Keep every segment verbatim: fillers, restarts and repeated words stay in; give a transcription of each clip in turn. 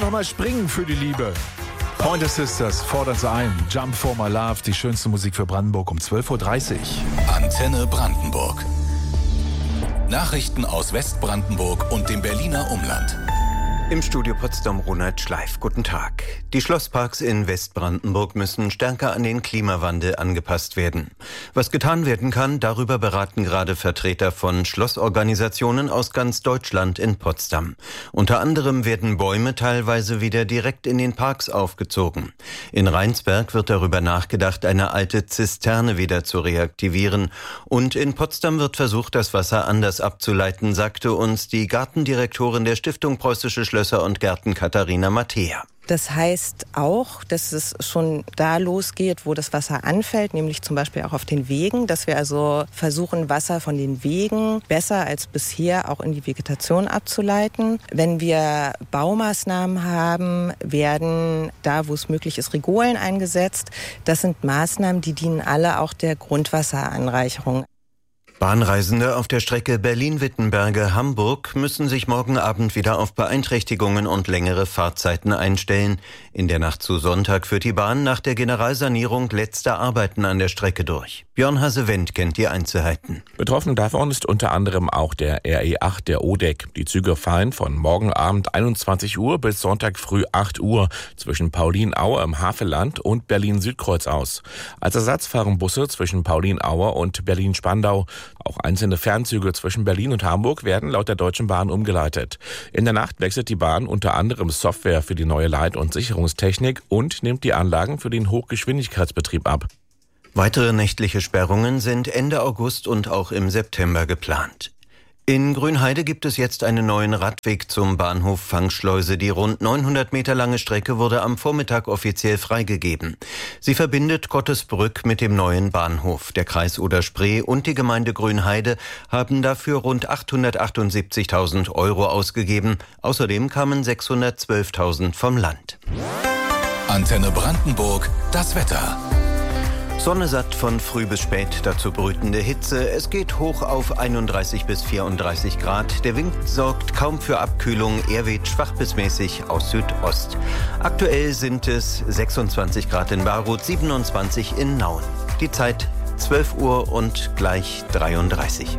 einfach mal springen für die Liebe. Pointer Sisters fordern sie ein. Jump for my love, die schönste Musik für Brandenburg um zwölf Uhr dreißig. Antenne Brandenburg. Nachrichten aus Westbrandenburg und dem Berliner Umland. Im Studio Potsdam Ronald Schleif. Guten Tag. Die Schlossparks in Westbrandenburg müssen stärker an den Klimawandel angepasst werden. Was getan werden kann, darüber beraten gerade Vertreter von Schlossorganisationen aus ganz Deutschland in Potsdam. Unter anderem werden Bäume teilweise wieder direkt in den Parks aufgezogen. In Rheinsberg wird darüber nachgedacht, eine alte Zisterne wieder zu reaktivieren. Und in Potsdam wird versucht, das Wasser anders abzuleiten, sagte uns die Gartendirektorin der Stiftung Preußische Schlösser und Gärten Katharina Mattea. Das heißt auch, dass es schon da losgeht, wo das Wasser anfällt, nämlich zum Beispiel auch auf den Wegen, dass wir also versuchen, Wasser von den Wegen besser als bisher auch in die Vegetation abzuleiten. Wenn wir Baumaßnahmen haben, werden da, wo es möglich ist, Rigolen eingesetzt. Das sind Maßnahmen, die dienen alle auch der Grundwasseranreicherung. Bahnreisende auf der Strecke Berlin-Wittenberge-Hamburg müssen sich morgen Abend wieder auf Beeinträchtigungen und längere Fahrtzeiten einstellen. In der Nacht zu Sonntag führt die Bahn nach der Generalsanierung letzte Arbeiten an der Strecke durch. Björn Hase-Wendt kennt die Einzelheiten. Betroffen davon ist unter anderem auch der R E acht der O D E C. Die Züge fallen von morgen Abend einundzwanzig Uhr bis Sonntag früh acht Uhr zwischen Paulin-Aue im Havelland und Berlin-Südkreuz aus. Als Ersatz fahren Busse zwischen Paulin-Aue und Berlin-Spandau. Auch einzelne Fernzüge zwischen Berlin und Hamburg werden laut der Deutschen Bahn umgeleitet. In der Nacht wechselt die Bahn unter anderem Software für die neue Leit- und Sicherungstechnik und nimmt die Anlagen für den Hochgeschwindigkeitsbetrieb ab. Weitere nächtliche Sperrungen sind Ende August und auch im September geplant. In Grünheide gibt es jetzt einen neuen Radweg zum Bahnhof Fangschleuse. Die rund neunhundert Meter lange Strecke wurde am Vormittag offiziell freigegeben. Sie verbindet Gottesbrück mit dem neuen Bahnhof. Der Kreis Oder-Spree und die Gemeinde Grünheide haben dafür rund achthundertachtundsiebzigtausend Euro ausgegeben. Außerdem kamen sechshundertzwölftausend vom Land. Antenne Brandenburg, das Wetter. Sonne satt von früh bis spät, dazu brütende Hitze. Es geht hoch auf einunddreißig bis vierunddreißig Grad. Der Wind sorgt kaum für Abkühlung. Er weht schwach bis mäßig aus Südost. Aktuell sind es sechsundzwanzig Grad in Baruth, siebenundzwanzig in Nauen. Die Zeit zwölf Uhr und gleich dreiunddreißig.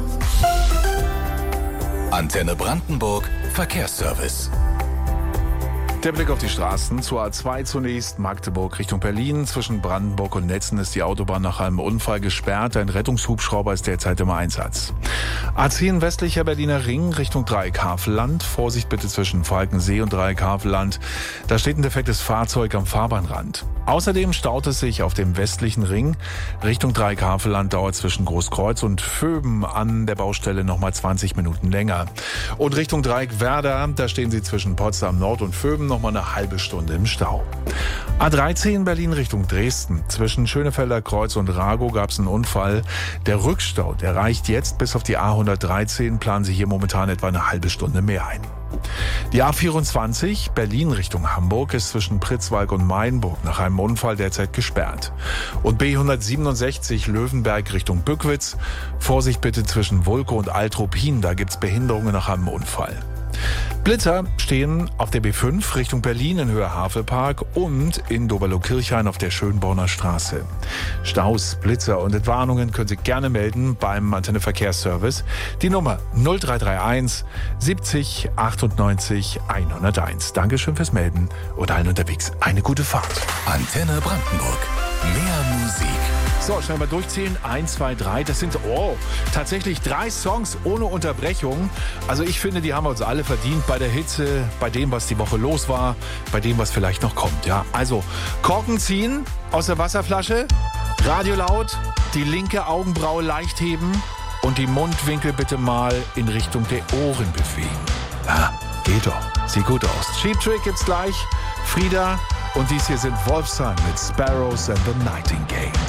Antenne Brandenburg, Verkehrsservice. Der Blick auf die Straßen. Zur A zwei zunächst, Magdeburg Richtung Berlin. Zwischen Brandenburg und Netzen ist die Autobahn nach einem Unfall gesperrt. Ein Rettungshubschrauber ist derzeit im Einsatz. A zehn westlicher Berliner Ring Richtung Dreieck-Havelland. Vorsicht bitte zwischen Falkensee und Dreieck-Havelland. Da steht ein defektes Fahrzeug am Fahrbahnrand. Außerdem staut es sich auf dem westlichen Ring Richtung Dreieck-Havelland, dauert zwischen Großkreuz und Vöben an der Baustelle nochmal zwanzig Minuten länger. Und Richtung Dreieck-Werder, da stehen Sie zwischen Potsdam Nord und Vöben nochmal eine halbe Stunde im Stau. A dreizehn Berlin Richtung Dresden. Zwischen Schönefelder Kreuz und Ragow gab es einen Unfall. Der Rückstau, der reicht jetzt bis auf die A hundertdreizehn, planen Sie hier momentan etwa eine halbe Stunde mehr ein. Die A vierundzwanzig Berlin Richtung Hamburg ist zwischen Pritzwalk und Mainburg nach einem Unfall derzeit gesperrt. Und B hundertsiebenundsechzig Löwenberg Richtung Bückwitz. Vorsicht bitte zwischen Vulko und Altruppin, da gibt's Behinderungen nach einem Unfall. Blitzer stehen auf der B fünf Richtung Berlin in Höhe Havelpark und in Doberlo-Kirchhain auf der Schönborner Straße. Staus, Blitzer und Entwarnungen können Sie gerne melden beim Antenne Verkehrsservice. Die Nummer null drei drei eins siebzig achtundneunzig hunderteins. Dankeschön fürs Melden und allen unterwegs eine gute Fahrt. Antenne Brandenburg. Mehr Musik. So, schnell mal durchzählen. Eins, zwei, drei. Das sind, oh, tatsächlich drei Songs ohne Unterbrechung. Also ich finde, die haben wir uns alle verdient bei der Hitze, bei dem, was die Woche los war, bei dem, was vielleicht noch kommt. Ja, also Korken ziehen aus der Wasserflasche, Radio laut, die linke Augenbraue leicht heben und die Mundwinkel bitte mal in Richtung der Ohren bewegen. Ja, geht doch. Sieht gut aus. Cheap Trick gibt's gleich. Frieda und dies hier sind Wolfsheim mit Sparrows and the Nightingales.